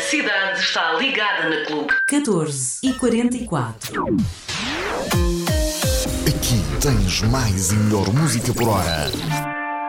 cidade está ligada na Clube. 14h44. Aqui tens mais e melhor música por hora.